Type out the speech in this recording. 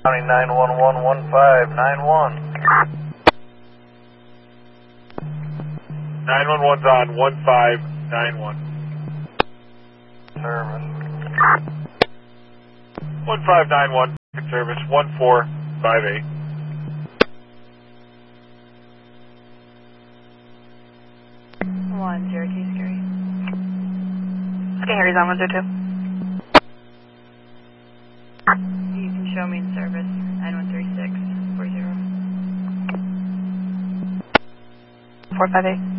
County 911-1591. 911's on 1591. Service. 1591, service 1458. One Cherokee Scary. Okay, Harry's on 102. You can show me in service 913640. 458.